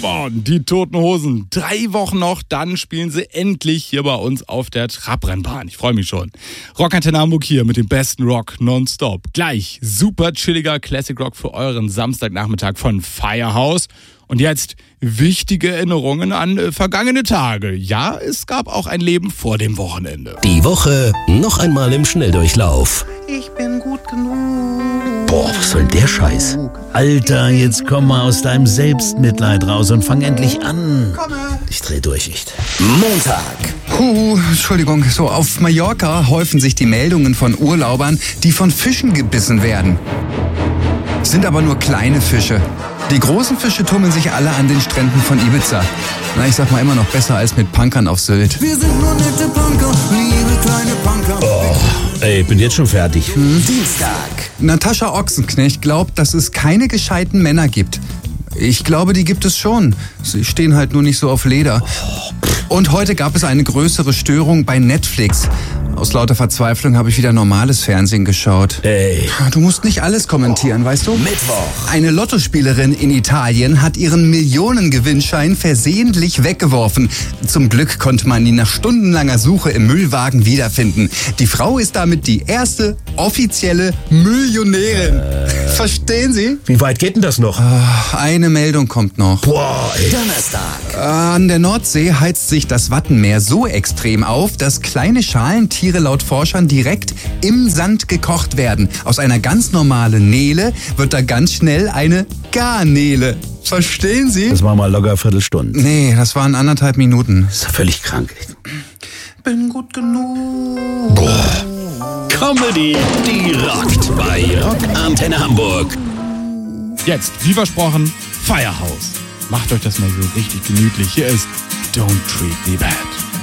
worden. Die Toten Hosen. 3 Wochen noch, dann spielen sie endlich hier bei uns auf der Trabrennbahn. Ich freue mich schon. Rockantenne Hamburg hier mit dem besten Rock nonstop. Gleich super chilliger Classic Rock für euren Samstagnachmittag von Firehouse. Und jetzt wichtige Erinnerungen an vergangene Tage. Ja, es gab auch ein Leben vor dem Wochenende. Die Woche noch einmal im Schnelldurchlauf. Ich bin gut genug. Boah, was soll denn der Scheiß? Alter, jetzt komm mal aus deinem Selbstmitleid raus und fang endlich an. Ich dreh durch, echt. Montag. Entschuldigung, so auf Mallorca häufen sich die Meldungen von Urlaubern, die von Fischen gebissen werden. Sind aber nur kleine Fische. Die großen Fische tummeln sich alle an den Stränden von Ibiza. Na, ich sag mal immer noch besser als mit Punkern auf Sylt. Wir sind nur nette Punker, liebe kleine Punker. Ey, bin jetzt schon fertig. Dienstag. Natascha Ochsenknecht glaubt, dass es keine gescheiten Männer gibt. Ich glaube, die gibt es schon. Sie stehen halt nur nicht so auf Leder. Und heute gab es eine größere Störung bei Netflix. Aus lauter Verzweiflung habe ich wieder normales Fernsehen geschaut. Ey. Du musst nicht alles kommentieren, weißt du? Mittwoch. Eine Lottospielerin in Italien hat ihren Millionengewinnschein versehentlich weggeworfen. Zum Glück konnte man ihn nach stundenlanger Suche im Müllwagen wiederfinden. Die Frau ist damit die erste offizielle Millionärin. Verstehen Sie? Wie weit geht denn das noch? Eine Meldung kommt noch. Boah, ey. Donnerstag. An der Nordsee heizt sich das Wattenmeer so extrem auf, dass kleine Schalentiere laut Forschern direkt im Sand gekocht werden. Aus einer ganz normalen Nele wird da ganz schnell eine Garnele. Verstehen Sie? Das war mal locker Viertelstunde. Nee, das waren 1,5 Minuten. Das ist ja völlig krank. Bin gut genug. Comedy, die rockt bei Rockantenne Hamburg. Jetzt, wie versprochen, Firehouse. Macht euch das mal so richtig gemütlich. Hier ist Don't Treat Me Bad.